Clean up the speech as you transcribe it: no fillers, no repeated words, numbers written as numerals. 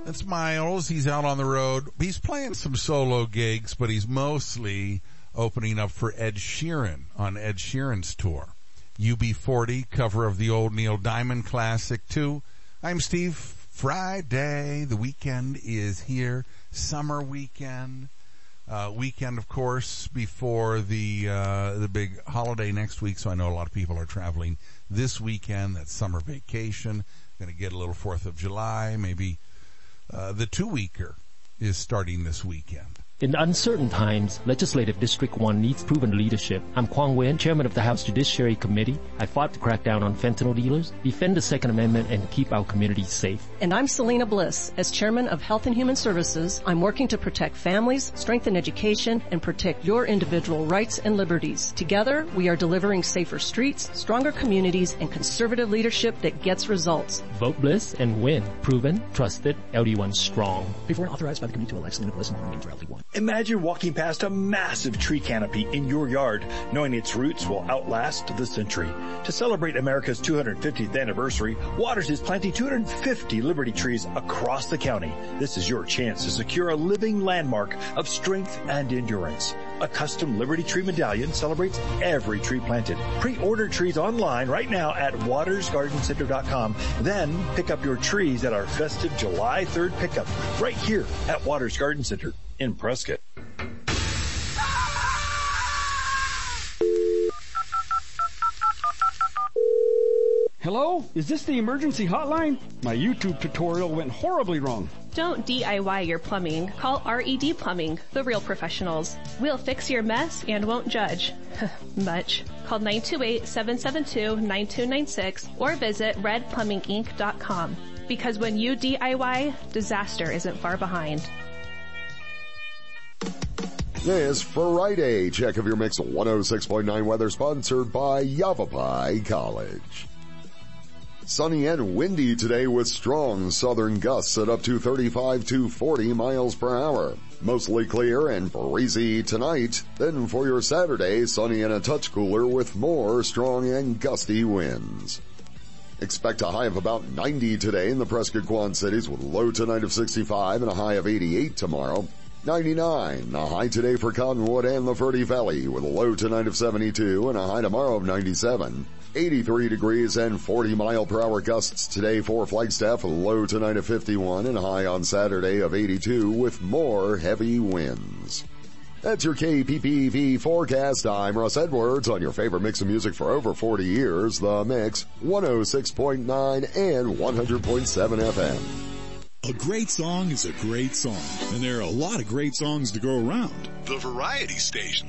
That's Miles. He's out on the road. He's playing some solo gigs, but he's mostly opening up for Ed Sheeran on Ed Sheeran's tour. UB40, cover of the old Neil Diamond classic, too. I'm Steve. Friday. The weekend is here. Summer weekend. Weekend, of course, before the big holiday next week, so I know a lot of people are traveling this weekend. That's summer vacation. Going to get a little 4th of July. Maybe the 2-weeker is starting this weekend. In uncertain times, Legislative District 1 needs proven leadership. I'm Kwang Nguyen, Chairman of the House Judiciary Committee. I fought to crack down on fentanyl dealers, defend the Second Amendment, and keep our communities safe. And I'm Selena Bliss. As Chairman of Health and Human Services, I'm working to protect families, strengthen education, and protect your individual rights and liberties. Together, we are delivering safer streets, stronger communities, and conservative leadership that gets results. Vote Bliss and win. Proven, trusted, LD1 strong. Before and authorized by the Committee to elect Selena Bliss and Morgan for LD1. Imagine walking past a massive tree canopy in your yard, knowing its roots will outlast the century. To celebrate America's 250th anniversary, Waters is planting 250 Liberty trees across the county. This is your chance to secure a living landmark of strength and endurance. A custom Liberty Tree medallion celebrates every tree planted. Pre-order trees online right now at watersgardencenter.com. Then pick up your trees at our festive July 3rd pickup right here at Waters Garden Center in Prescott. Hello? Is this the emergency hotline? My YouTube tutorial went horribly wrong. Don't DIY your plumbing. Call RED Plumbing, the real professionals. We'll fix your mess and won't judge. Much. Call 928-772-9296 or visit redplumbinginc.com. Because when you DIY, disaster isn't far behind. This Friday check of your mix 106.9 weather sponsored by Yavapai College. Sunny and windy today with strong southern gusts at up to 35 to 40 miles per hour. Mostly clear and breezy tonight. Then for your Saturday, sunny and a touch cooler with more strong and gusty winds. Expect a high of about 90 today in the Prescott Quad Cities with a low tonight of 65 and a high of 88 tomorrow. 99, a high today for Cottonwood and the Ferdy Valley with a low tonight of 72 and a high tomorrow of 97. 83 degrees and 40 mile per hour gusts today for Flagstaff with a low tonight of 51 and a high on Saturday of 82 with more heavy winds. That's your KPPV forecast. I'm Russ Edwards on your favorite mix of music for over 40 years, The Mix, 106.9 and 100.7 FM. A great song is a great song, and there are a lot of great songs to go around. The Variety Station.